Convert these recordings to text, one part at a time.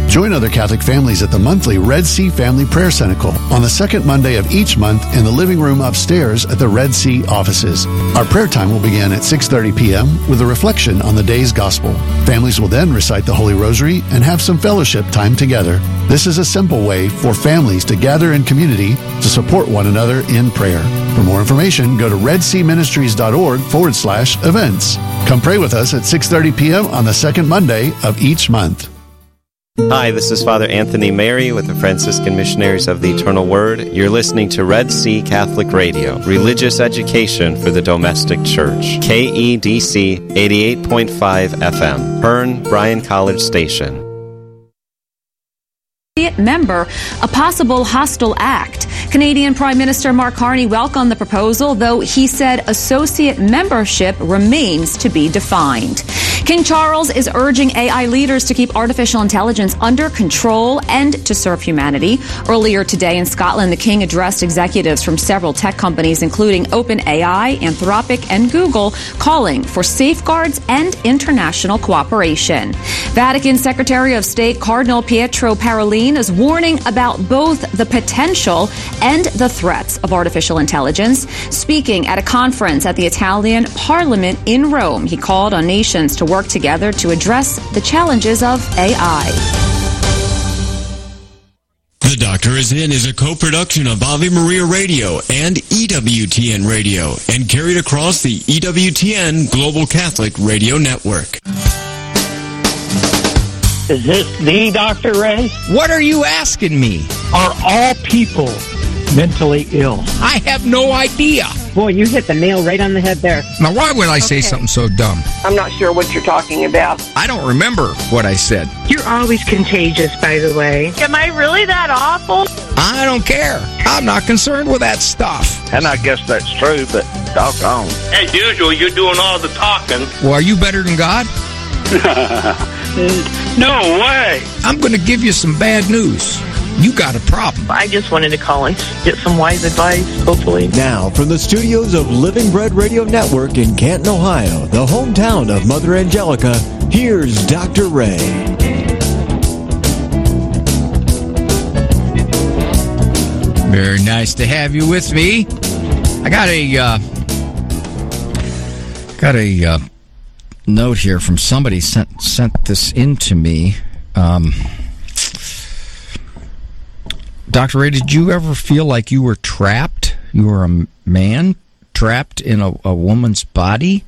Join other Catholic families at the monthly Red Sea Family Prayer Cenacle on the second Monday of each month in the living room upstairs at the Red Sea offices. Our prayer time will begin at 6:30 p.m. with a reflection on the day's gospel. Families will then recite the Holy Rosary and have some fellowship time together. This is a simple way for families to gather in community to support one another in prayer. For more information, go to redseaministries.org/events. Come pray with us at 6:30 p.m. on the second Monday of each month. Hi, this is Father Anthony Mary with the Franciscan Missionaries of the Eternal Word. You're listening to Red Sea Catholic Radio, religious education for the domestic church. KEDC 88.5 FM, Hearn, Bryan College Station. Member, a possible hostile act. Canadian Prime Minister Mark Carney welcomed the proposal, though he said associate membership remains to be defined. King Charles is urging AI leaders to keep artificial intelligence under control and to serve humanity. Earlier today in Scotland, the King addressed executives from several tech companies, including OpenAI, Anthropic, and Google, calling for safeguards and international cooperation. Vatican Secretary of State Cardinal Pietro Parolin is warning about both the potential and the threats of artificial intelligence. Speaking at a conference at the Italian Parliament in Rome, he called on nations to work together to address the challenges of AI. The Doctor Is In is a co-production of Ave Maria Radio and EWTN Radio and carried across the EWTN Global Catholic Radio Network. Is this the Dr. Ray? What are you asking me? Are all people mentally ill? I have no idea. Boy, you hit the nail right on the head there. Now, why would I say something so dumb? I'm not sure what you're talking about. I don't remember what I said. You're always contagious, by the way. Am I really that awful? I don't care. I'm not concerned with that stuff. And I guess that's true, but doggone. As usual, you're doing all the talking. Well, are you better than God? No way. I'm going to give you some bad news. You got a problem. I just wanted to call and get some wise advice, hopefully. Now, from the studios of Living Bread Radio Network in Canton, Ohio, the hometown of Mother Angelica, here's Dr. Ray. Very nice to have you with me. I got a note here from somebody sent this in to me. Dr. Ray, did you ever feel like you were trapped? You were a man trapped in a woman's body?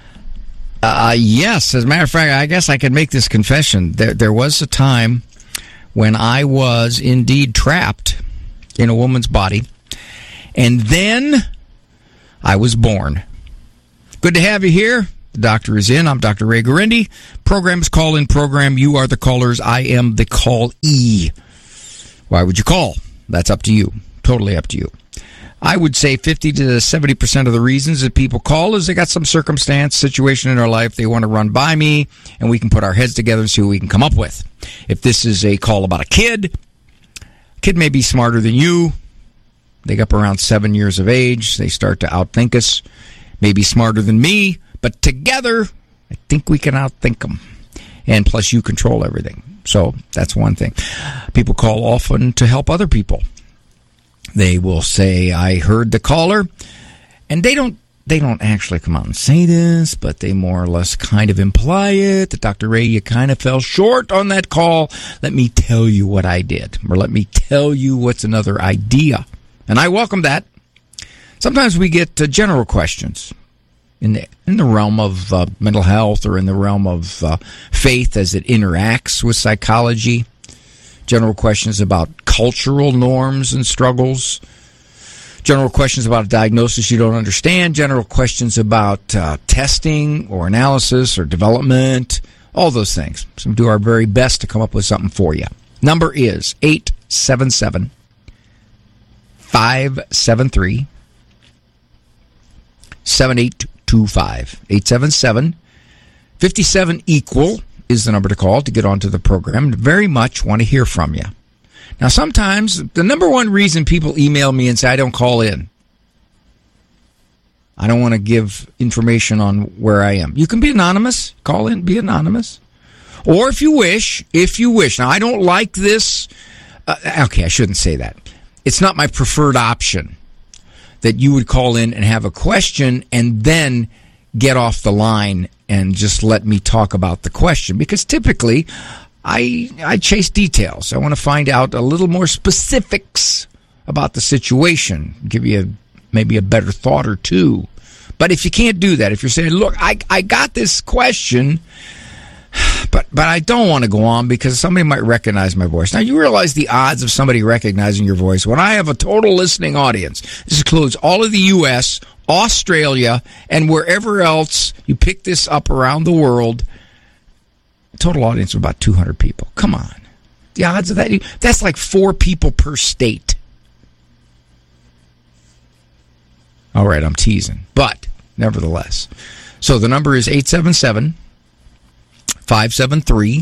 Yes. As a matter of fact, I guess I could make this confession. There was a time when I was indeed trapped in a woman's body, and then I was born. Good to have you here. The Doctor Is In. I'm Dr. Ray Guarendi. Program is Call-In Program. You are the callers. I am the call-E. Why would you call? That's up to you. Totally up to you. I would say 50 to 70% of the reasons that people call is they got some circumstance, situation in their life they want to run by me, and we can put our heads together and see what we can come up with. If this is a call about a kid may be smarter than you. They get up around 7 years of age. They start to outthink us. Maybe smarter than me, but together, I think we can outthink them. And plus, you control everything. So that's one thing. People call often to help other people. They will say, I heard the caller, and they don't actually come out and say this, but they more or less kind of imply it. That Dr. Ray, you kind of fell short on that call. Let me tell you what I did, or let me tell you what's another idea. And I welcome that. Sometimes we get general questions in the realm of mental health or in the realm of faith as it interacts with psychology. General questions about cultural norms and struggles. General questions about a diagnosis you don't understand. General questions about testing or analysis or development. All those things. So we do our very best to come up with something for you. Number is 877-573-57 877-57 equal is the number to call to get onto the program. Very much want to hear from you. Now, sometimes the number one reason people email me and say I don't call in, I don't want to give information on where I am. You can be anonymous. Call in, be anonymous. Or if you wish. Now, I don't like this. Okay, I shouldn't say that. It's not my preferred option that you would call in and have a question and then get off the line and just let me talk about the question. Because typically, I chase details. I want to find out a little more specifics about the situation, give you maybe a better thought or two. But if you can't do that, if you're saying, look, I got this question, but I don't want to go on because somebody might recognize my voice. Now, you realize the odds of somebody recognizing your voice. When I have a total listening audience, this includes all of the U.S., Australia, and wherever else you pick this up around the world, total audience of about 200 people. Come on. The odds of that, that's like 4 people per state. All right, I'm teasing, but nevertheless. So the number is 877-573-7825,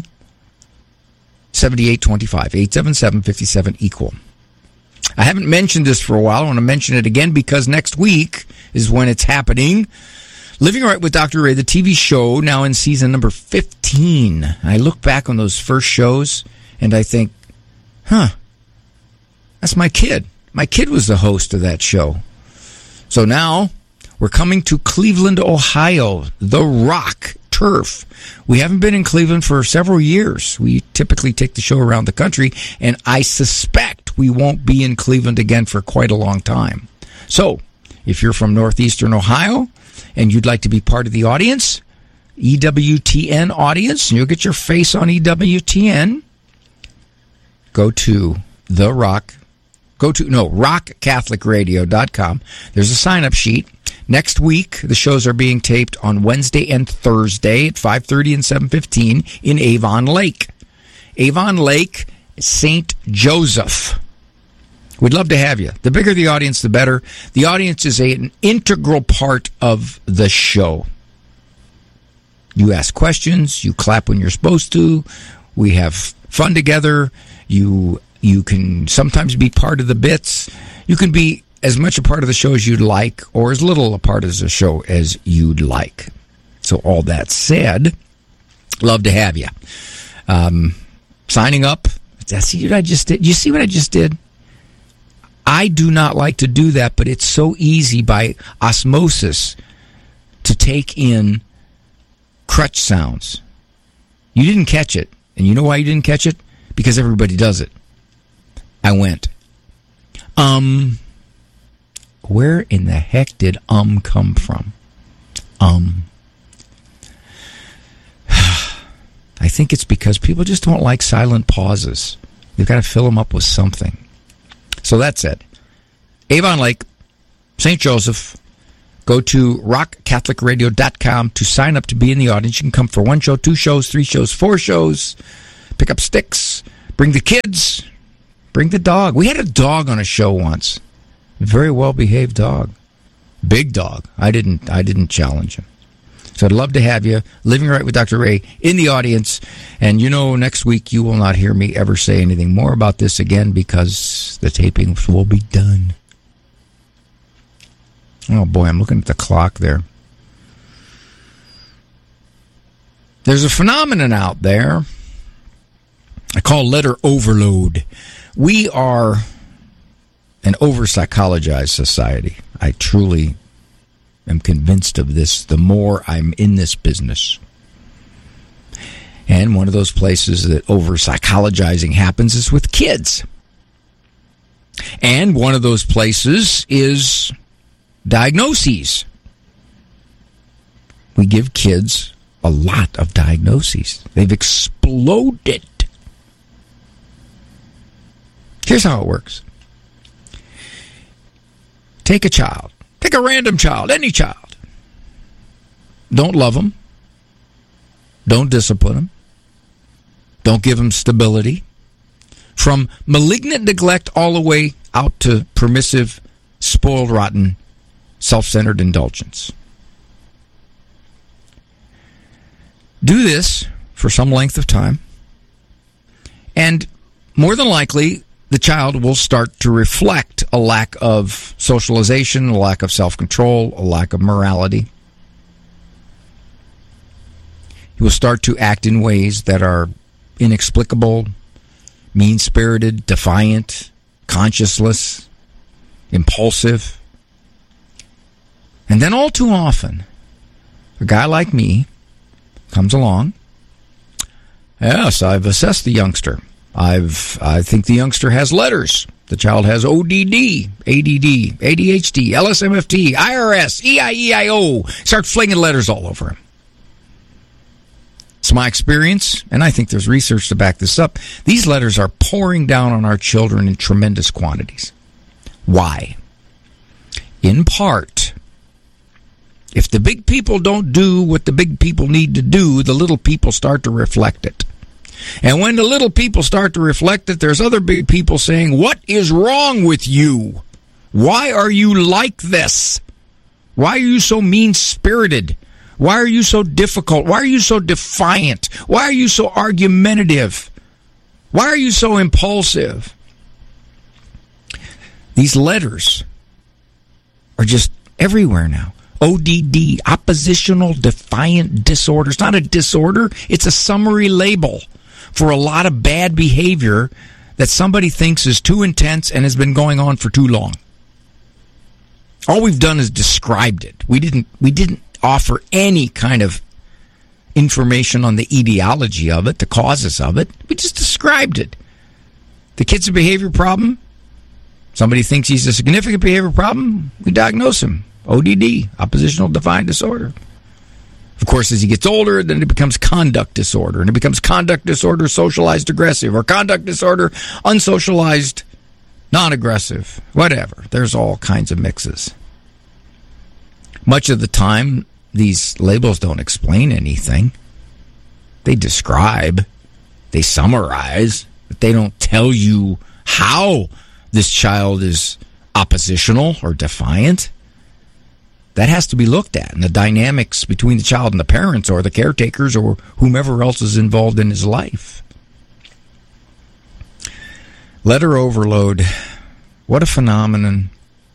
877-57-EQUAL. I haven't mentioned this for a while. I want to mention it again because next week is when it's happening. Living Right with Dr. Ray, the TV show, now in season number 15. I look back on those first shows and I think, that's my kid. My kid was the host of that show. So now we're coming to Cleveland, Ohio, the Rock Turf. We haven't been in Cleveland for several years. We typically take the show around the country, and I suspect we won't be in Cleveland again for quite a long time. So if you're from northeastern Ohio and you'd like to be part of the audience, EWTN audience, and you'll get your face on EWTN, go to rockcatholicradio.com. There's a sign-up sheet. Next week, the shows are being taped on Wednesday and Thursday at 5:30 and 7:15 in Avon Lake. Avon Lake, St. Joseph. We'd love to have you. The bigger the audience, the better. The audience is an integral part of the show. You ask questions. You clap when you're supposed to. We have fun together. You can sometimes be part of the bits. You can be as much a part of the show as you'd like, or as little a part of the show as you'd like. So all that said, love to have you. Signing up. See what I just did? You see what I just did? I do not like to do that, but it's so easy by osmosis to take in crutch sounds. You didn't catch it. And you know why you didn't catch it? Because everybody does it. I went, where in the heck did come from? I think it's because people just don't like silent pauses. You've got to fill them up with something. So that's it. Avon Lake, St. Joseph. Go to rockcatholicradio.com to sign up to be in the audience. You can come for 1 show, 2 shows, 3 shows, 4 shows. Pick up sticks. Bring the kids. Bring the dog. We had a dog on a show once. A very well-behaved dog. Big dog. I didn't challenge him. So I'd love to have you, Living Right with Dr. Ray, in the audience. And you know, next week you will not hear me ever say anything more about this again because the tapings will be done. Oh, boy, I'm looking at the clock there. There's a phenomenon out there I call letter overload. We are an over-psychologized society. I truly am convinced of this the more I'm in this business. And one of those places that over-psychologizing happens is with kids. And one of those places is diagnoses. We give kids a lot of diagnoses. They've exploded. Here's how it works. Take a child. Take a random child, any child. Don't love them. Don't discipline them. Don't give them stability. From malignant neglect all the way out to permissive, spoiled, rotten, self-centered indulgence. Do this for some length of time, and more than likely, the child will start to reflect a lack of socialization, a lack of self-control, a lack of morality. He will start to act in ways that are inexplicable, mean-spirited, defiant, conscienceless, impulsive. And then all too often, a guy like me comes along. Yes, I've assessed the youngster. I think the youngster has letters. The child has ODD, ADD, ADHD, LSMFT, IRS, EIEIO. Start flinging letters all over him. It's my experience, and I think there's research to back this up. These letters are pouring down on our children in tremendous quantities. Why? In part, if the big people don't do what the big people need to do, the little people start to reflect it. And when the little people start to reflect it, there's other big people saying, what is wrong with you? Why are you like this? Why are you so mean-spirited? Why are you so difficult? Why are you so defiant? Why are you so argumentative? Why are you so impulsive? These letters are just everywhere now. ODD, oppositional defiant disorder. It's not a disorder. It's a summary label for a lot of bad behavior that somebody thinks is too intense and has been going on for too long. All we've done is described it. We didn't offer any kind of information on the etiology of it, the causes of it. We just described it. The kid's a behavior problem. Somebody thinks he's a significant behavior problem. We diagnose him. ODD, oppositional defiant disorder. Of course, as he gets older, then it becomes conduct disorder. And it becomes conduct disorder socialized aggressive, or conduct disorder unsocialized non-aggressive. Whatever. There's all kinds of mixes. Much of the time, these labels don't explain anything. They describe, they summarize, but they don't tell you how this child is oppositional or defiant. That has to be looked at, and the dynamics between the child and the parents or the caretakers or whomever else is involved in his life. Letter overload. What a phenomenon.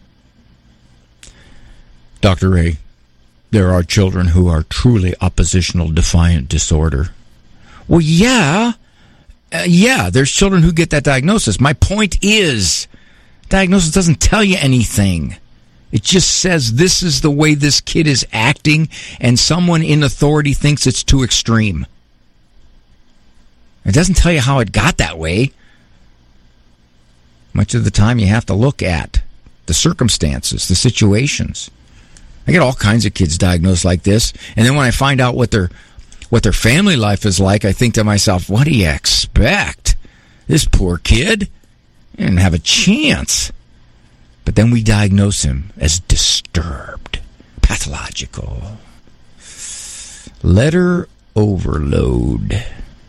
Dr. Ray, there are children who are truly oppositional defiant disorder. Well, yeah, there's children who get that diagnosis. My point is, diagnosis doesn't tell you anything. It just says this is the way this kid is acting, and someone in authority thinks it's too extreme. It doesn't tell you how it got that way. Much of the time you have to look at the circumstances, the situations. I get all kinds of kids diagnosed like this, and then when I find out what their family life is like, I think to myself, what do you expect? This poor kid didn't have a chance. But then we diagnose him as disturbed, pathological. Letter overload.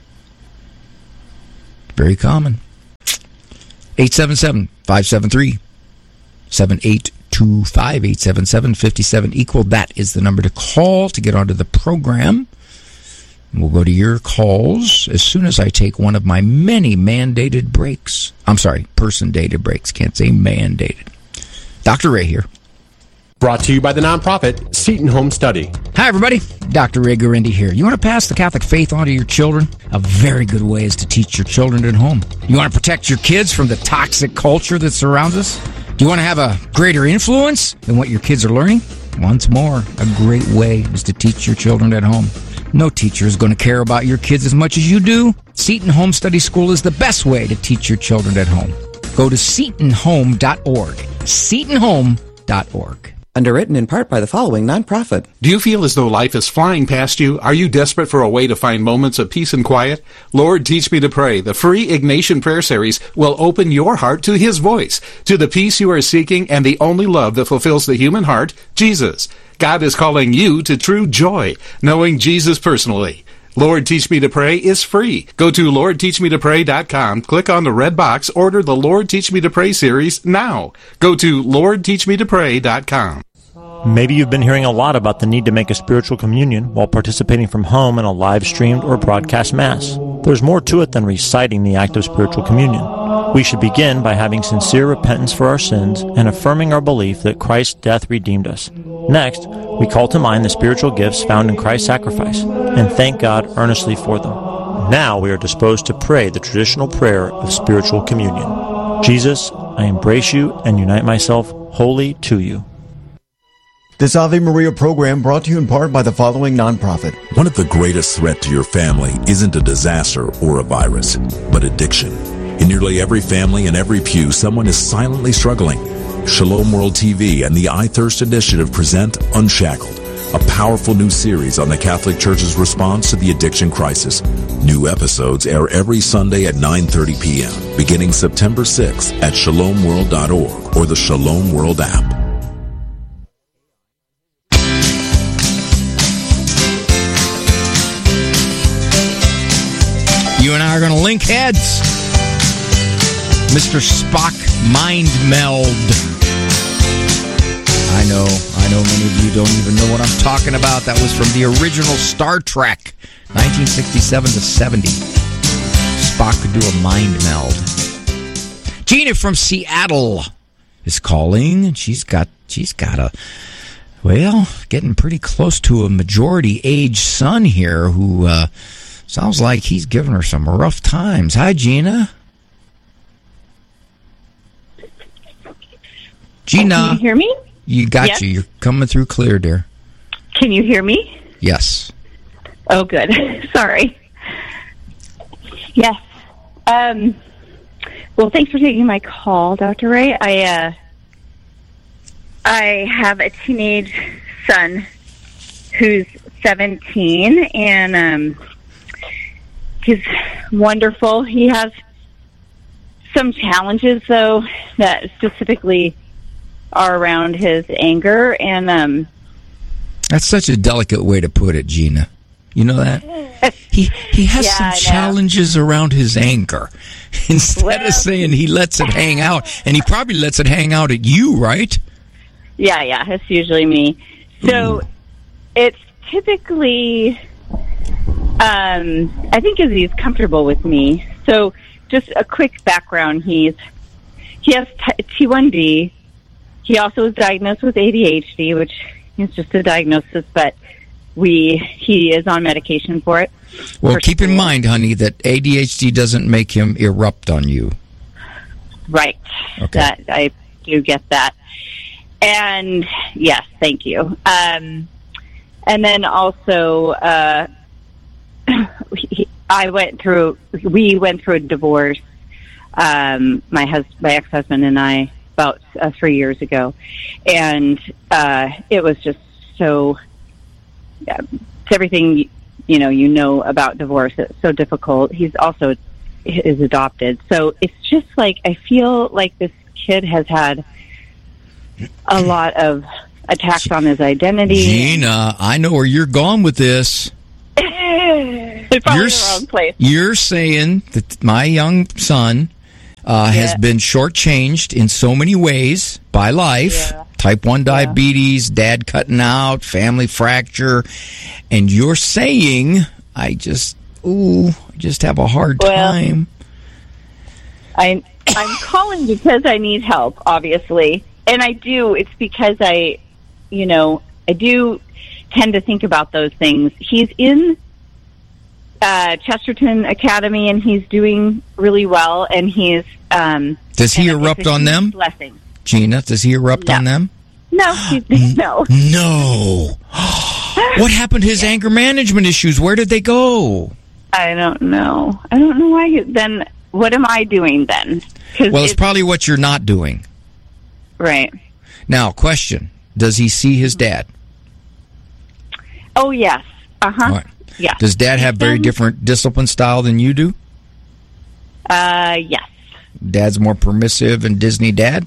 Very common. 877-573-7825. 877-57 That is the number to call to get onto the program. We'll go to your calls as soon as I take one of my many mandated breaks. I'm sorry, person-dated breaks. Can't say mandated. Dr. Ray here. Brought to you by the nonprofit Seton Home Study. Hi, everybody. Dr. Ray Guarendi here. You want to pass the Catholic faith on to your children? A very good way is to teach your children at home. You want to protect your kids from the toxic culture that surrounds us? Do you want to have a greater influence than what your kids are learning? Once more, a great way is to teach your children at home. No teacher is going to care about your kids as much as you do. Seton Home Study School is the best way to teach your children at home. Go to SetonHome.org. SetonHome.org. Underwritten in part by the following nonprofit. Do you feel as though life is flying past you? Are you desperate for a way to find moments of peace and quiet? Lord, Teach Me to Pray, the free Ignatian prayer series, will open your heart to His voice, to the peace you are seeking and the only love that fulfills the human heart, Jesus. God is calling you to true joy, knowing Jesus personally. Lord, Teach Me to Pray is free. Go to LordTeachMeToPray.com, click on the red box, order the Lord Teach Me to Pray series now. Go to LordTeachMeToPray.com. Maybe you've been hearing a lot about the need to make a spiritual communion while participating from home in a live-streamed or broadcast Mass. There's more to it than reciting the act of spiritual communion. We should begin by having sincere repentance for our sins and affirming our belief that Christ's death redeemed us. Next, we call to mind the spiritual gifts found in Christ's sacrifice. and thank God earnestly for them. Now we are disposed to pray the traditional prayer of spiritual communion. Jesus, I embrace you and unite myself wholly to you. This Ave Maria program brought to you in part by the following nonprofit. One of the greatest threats to your family isn't a disaster or a virus, but addiction. In nearly every family and every pew, someone is silently struggling. Shalom World TV and the I Thirst Initiative present Unshackled, a powerful new series on the Catholic Church's response to the addiction crisis. New episodes air every Sunday at 9:30 p.m., beginning September 6th at shalomworld.org or the Shalom World app. You and I are going to link heads. Mr. Spock mind meld. I know many of you don't even know what I'm talking about. That was from the original Star Trek, 1967 to 70. Spock could do a mind meld. Gina from Seattle is calling, and she's got a, well, getting pretty close to a majority age son here who sounds like he's giving her some rough times. Hi, Gina. Gina. Can you hear me? You got you. You're coming through clear, dear. Can you hear me? Yes. Oh, good. Sorry. Yes. Well, thanks for taking my call, Dr. Ray. I have a teenage son who's 17, and he's wonderful. He has some challenges, though, that specifically are around his anger, and that's such a delicate way to put it, Gina. You know that? He has some challenges around his anger. Instead of saying he lets it hang out, and he probably lets it hang out at you, right? Yeah, it's usually me. So it's typically, I think, as he's comfortable with me. So just a quick background: he has T1D. He also was diagnosed with ADHD, which is just a diagnosis, but he is on medication for it. Well, keep in mind, honey, that ADHD doesn't make him erupt on you. Right. Okay. That I do get that. And yes, thank you. And then also, we went through a divorce. My ex-husband and I, about 3 years ago, and it was just so. Everything you know about divorce. It's so difficult. He's also is adopted, so it's just like I feel like this kid has had a lot of attacks on his identity. Gina, I know where you're going with this. It's probably the wrong place. You're saying that my young son has been shortchanged in so many ways by life. Yeah. Type 1 diabetes, dad cutting out, family fracture, and you're saying, I just have a hard time. I'm calling because I need help, obviously, and I do. It's because I do tend to think about those things. He's in Chesterton Academy, and he's doing really well, and he's does he erupt on them? Blessing. Gina, does he erupt on them? No, no. No. What happened to his anger management issues? Where did they go? I don't know. I don't know why. Then what am I doing then? Well, it's probably what you're not doing. Right. Now, question. Does he see his dad? Oh, yes. Uh-huh. Right. Yes. Does dad have very different discipline style than you do? Yes. Dad's more permissive and Disney dad?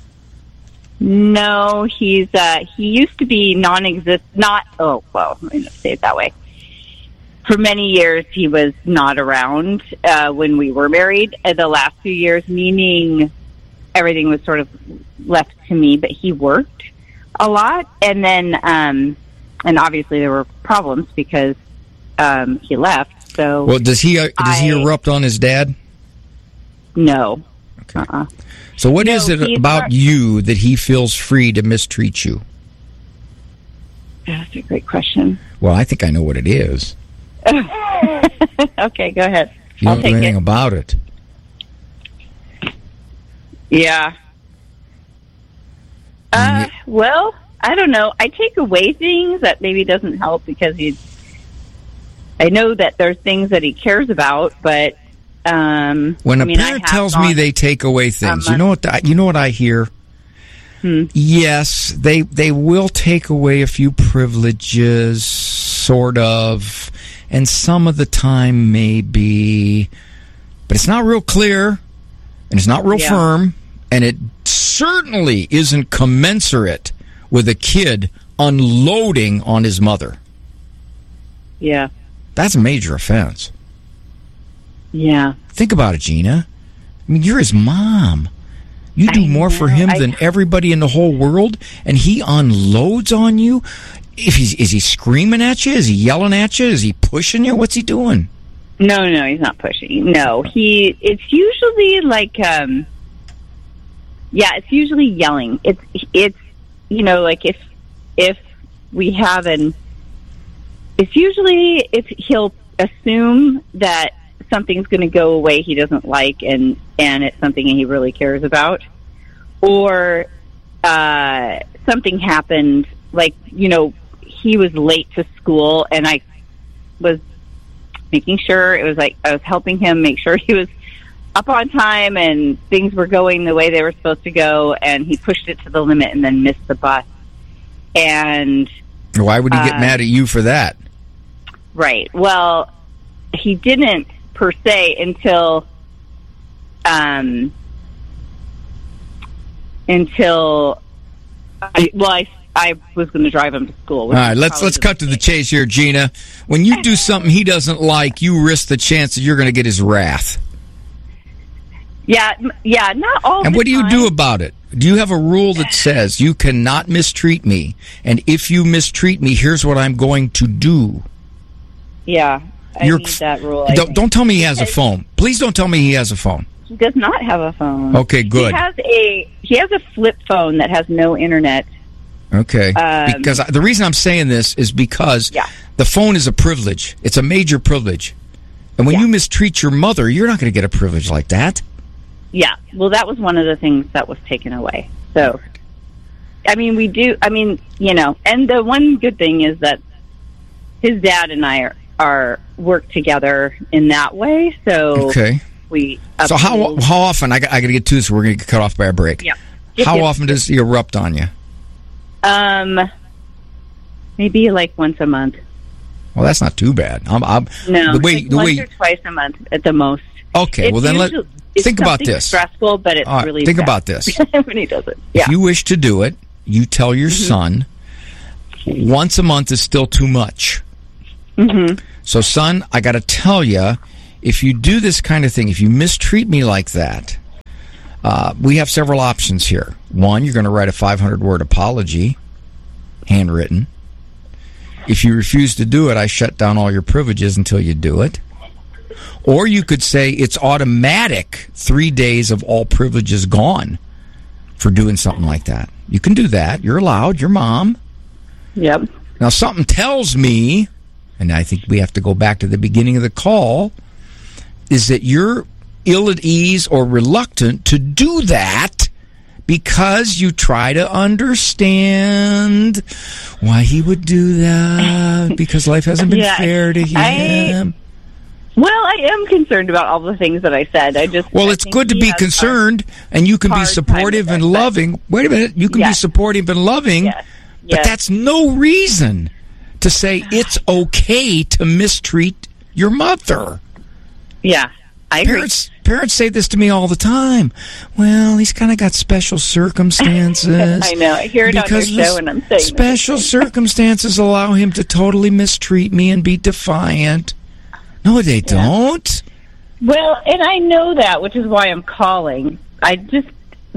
No, he used to be let me not say it that way. For many years, he was not around when we were married. The last few years, meaning everything was sort of left to me, but he worked a lot. And then, and obviously there were problems because he left. So, well, does he erupt on his dad? No. Okay. So what is it about you that he feels free to mistreat you? That's a great question. Well, I think I know what it is. Okay, go ahead. You I'll don't take know anything it. about it. Yeah. Well, I don't know. I take away things that maybe doesn't help because I know that there's things that he cares about, but when a parent tells me they take away things, you know what I hear? Yes, they will take away a few privileges, sort of, and some of the time maybe, but it's not real clear, and it's not real firm, and it certainly isn't commensurate with a kid unloading on his mother. Yeah. That's a major offense. Yeah. Think about it, Gina. I mean, you're his mom. You do more for him than everybody in the whole world, and he unloads on you. Is he screaming at you? Is he yelling at you? Is he pushing you? What's he doing? No, he's not pushing. No, it's usually like, it's usually yelling. It's like if we have it's usually if he'll assume that something's going to go away he doesn't like and it's something he really cares about, or something happened, like, he was late to school and I was making sure I was helping him make sure he was up on time and things were going the way they were supposed to go, and he pushed it to the limit and then missed the bus. And why would he get mad at you for that? Right. Well, he didn't per se until I was going to drive him to school. All right, let's cut to the chase here, Gina. When you do something he doesn't like, you risk the chance that you're going to get his wrath. Yeah, not all. And what do you do about it? Do you have a rule that says you cannot mistreat me, and if you mistreat me, here's what I'm going to do? Yeah, I need that rule. Don't tell me he has a phone. Please don't tell me he has a phone. He does not have a phone. Okay, good. He has a flip phone that has no internet. Okay, because the reason I'm saying this is because the phone is a privilege. It's a major privilege. And when you mistreat your mother, you're not going to get a privilege like that. Yeah, well, that was one of the things that was taken away. So, I mean, we do, and the one good thing is that his dad and I are work together in that way. So, so how often, I got to get to this, we're going to get cut off by a break. Yeah. How often does he erupt on you? Maybe like once a month. Well, that's not too bad. Once or twice a month at the most. Okay, well then think about this. It's stressful, but it's really think about this. When he does it. Yeah. If you wish to do it, you tell your son once a month is still too much. Mm-hmm. So, son, I got to tell you, if you do this kind of thing, if you mistreat me like that, we have several options here. One, you're going to write a 500-word apology, handwritten. If you refuse to do it, I shut down all your privileges until you do it. Or you could say it's automatic 3 days of all privileges gone for doing something like that. You can do that. You're allowed. Your mom. Yep. Now, something tells me, and I think we have to go back to the beginning of the call, is that you're ill at ease or reluctant to do that because you try to understand why he would do that, because life hasn't been fair to him. I am concerned about all the things that I said. It's good to be concerned, and you can be supportive and loving. Wait a minute, you can be supportive and loving, but that's no reason to say it's okay to mistreat your mother. Yeah, I agree. Parents say this to me all the time. Well, he's kind of got special circumstances. I know. I hear it on your show, and I'm saying special circumstances allow him to totally mistreat me and be defiant. No, they don't. Well, and I know that, which is why I'm calling. I just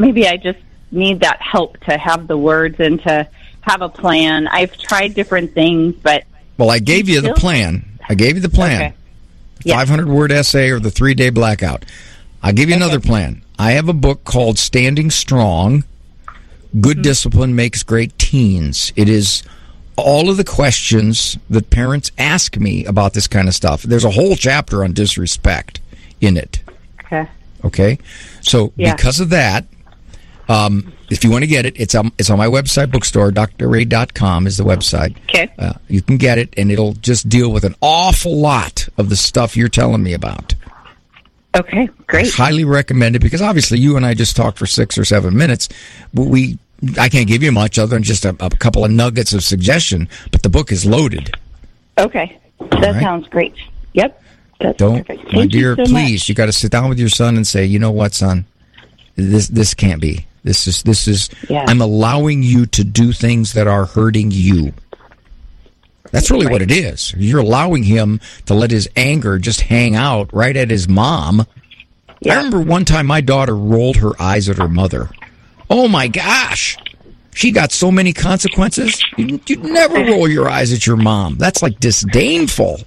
need that help to have the words and to have a plan. I've tried different things, but... Well, I gave you the plan. Okay. 500-word essay or the 3-day blackout. I'll give you another plan. I have a book called Standing Strong. Good Discipline Makes Great Teens. It is all of the questions that parents ask me about this kind of stuff. There's a whole chapter on disrespect in it. Okay? So because of that, if you want to get it, it's on my website, bookstore, drray.com is the website. Okay. You can get it, and it'll just deal with an awful lot of the stuff you're telling me about. Okay, great. I highly recommend it, because obviously you and I just talked for 6 or 7 minutes. I can't give you much other than just a couple of nuggets of suggestion, but the book is loaded. Okay. That sounds great. Yep. That's perfect. My dear, so please, you got to sit down with your son and say, you know what, son? This can't be. This is I'm allowing you to do things that are hurting you. That's really what it is. You're allowing him to let his anger just hang out right at his mom. I remember one time my daughter rolled her eyes at her mother. Oh my gosh. She got so many consequences. You'd never roll your eyes at your mom. That's like disdainful.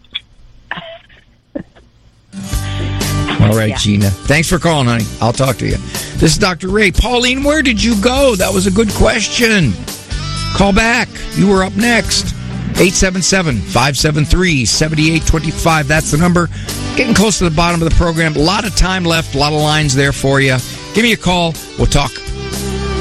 All right, Gina. Thanks for calling, honey. I'll talk to you. This is Dr. Ray. Pauline, where did you go? That was a good question. Call back. You were up next. 877-573-7825. That's the number. Getting close to the bottom of the program. A lot of time left. A lot of lines there for you. Give me a call. We'll talk